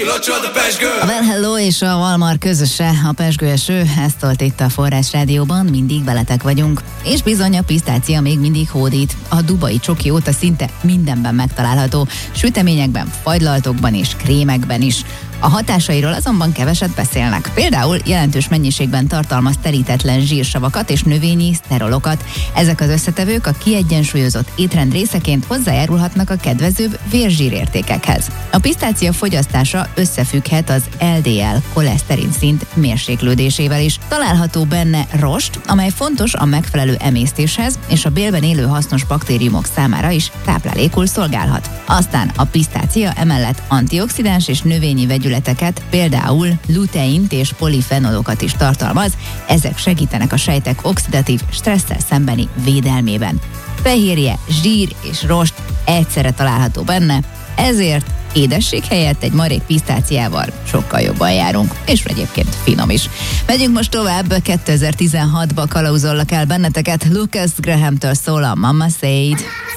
A Well Hello és a Walmart közöse, a pezsgőeső, ezt tolt itt a Forrás Rádióban, mindig veletek vagyunk. És bizony a pisztácia még mindig hódít. A dubai csoki óta szinte mindenben megtalálható, süteményekben, fagylaltokban és krémekben is. A hatásairól azonban keveset beszélnek. Például jelentős mennyiségben tartalmaz terítetlen zsírsavakat és növényi szterolokat. Ezek az összetevők a kiegyensúlyozott étrend részeként hozzájárulhatnak a kedvezőbb vérzsírértékekhez. A pisztácia fogyasztása összefügghet az LDL koleszterin szint mérséklődésével is. Található benne rost, amely fontos a megfelelő emésztéshez, és a bélben élő hasznos baktériumok számára is táplálékul szolgálhat. Aztán a pisztácia emellett antioxidáns és növényi vegyületeket, például luteint és polifenolokat is tartalmaz, ezek segítenek a sejtek oxidatív stresszel szembeni védelmében. Fehérje, zsír és rost egyszerre található benne, ezért édesség helyett egy marék pisztáciával sokkal jobban járunk, és egyébként finom is. Megyünk most tovább, 2016-ba kalauzollak el benneteket, Lucas Graham-től szól a Mama Said.